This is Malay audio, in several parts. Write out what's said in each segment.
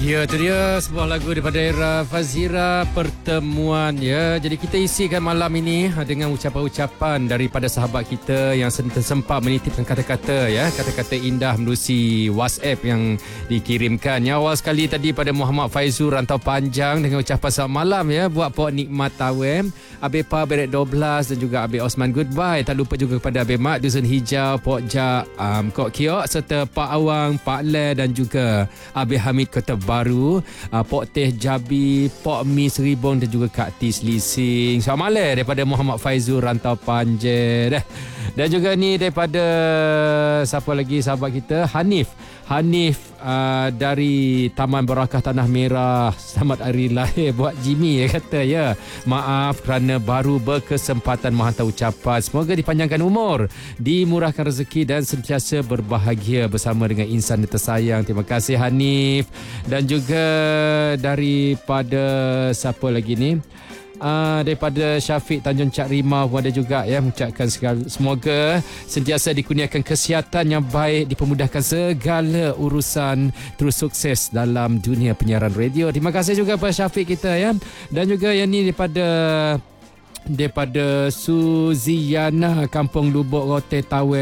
Ya, itu dia sebuah lagu daripada Era Fazira, Pertemuan. Ya, jadi kita isikan malam ini dengan ucapan-ucapan daripada sahabat kita yang sempat menitipkan kata-kata, ya, kata-kata indah menerusi WhatsApp yang dikirimkan. Yang awal sekali tadi pada Muhammad Faizul Rantau Panjang dengan ucapan selamat malam, ya, buat Pok Nikmat Tawem, Abe Pa Beret 12 dan juga Abe Osman Goodbye. Tak lupa juga kepada Abe Mak Dusun Hijau, Pok Jak, Kok Kiok serta Pak Awang, Pak Le dan juga Abe Hamid Kota Baru, Pok Teh Jabi, Pok Mi Seribong dan juga Kak Tis Lising. Selamat malam daripada Muhammad Faizul Rantau Panjang. Dan juga ni daripada siapa lagi sahabat kita, Hanif dari Taman Berakah Tanah Merah. Selamat hari lahir buat Jimmy, ya, kata, ya. Maaf kerana baru berkesempatan menghantar ucapan. Semoga dipanjangkan umur, dimurahkan rezeki dan sentiasa berbahagia bersama dengan insan yang tersayang. Terima kasih Hanif. Dan juga daripada siapa lagi ni, daripada Syafiq Tanjung Cak Rimau pun ada juga, ya, mengucapkan semoga sentiasa dikurniakan kesihatan yang baik, dipermudahkan segala urusan, terus sukses dalam dunia penyiaran radio. Terima kasih juga kepada Syafiq kita, ya. Dan juga yang ni daripada Suziana, Kampung Lubuk Rote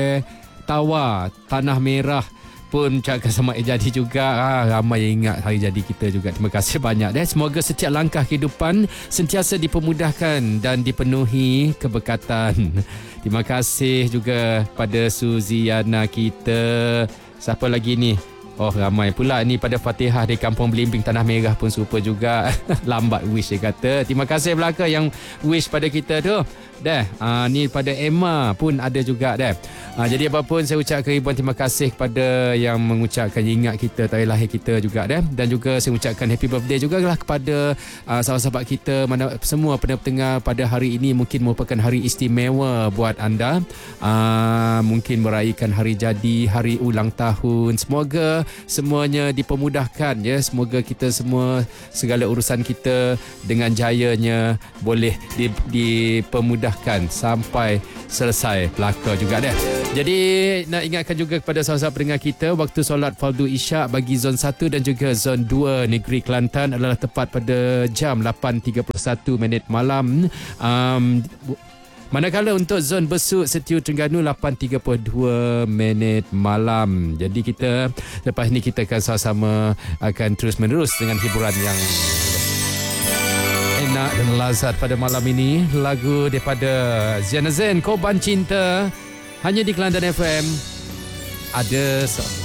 Tawa Tanah Merah pun mengucapkan selamat jadi juga. Ramai yang ingat hari jadi kita juga. Terima kasih banyak. Semoga setiap langkah kehidupan sentiasa dipermudahkan dan dipenuhi keberkatan. Terima kasih juga pada Suziana kita. Siapa lagi ni? Oh, ramai pula ni pada Fatihah di Kampung Belimbing Tanah Merah pun serupa juga. Lambat wish, dia kata. Terima kasih belaka yang wish pada kita tu. Ni pada Emma pun ada juga dah. Jadi apapun saya ucapkan ribuan terima kasih kepada yang mengucapkan ingat kita, tarikh lahir kita juga dah. Dan juga saya ucapkan happy birthday jugalah kepada sahabat-sahabat kita, mana semua pendengar pada hari ini mungkin merupakan hari istimewa buat anda. Mungkin meraihkan hari jadi, hari ulang tahun. Semoga semuanya dipermudahkan, ya. Semoga kita semua, segala urusan kita dengan jayanya boleh dipermudahkan sampai selesai belaka juga dah. Jadi nak ingatkan juga kepada sahabat pendengar kita, waktu solat fardu isyak bagi zon 1 dan juga zon 2 Negeri Kelantan adalah tepat pada jam 8.31 malam. Manakala untuk zon Besut Setiu Terengganu 8.32 malam. Jadi kita lepas ni kita akan sama-sama akan terus menerus dengan hiburan yang enak dan lazat pada malam ini. Lagu daripada Ziana Zain, Korban Cinta, hanya di Kelantan FM. Ada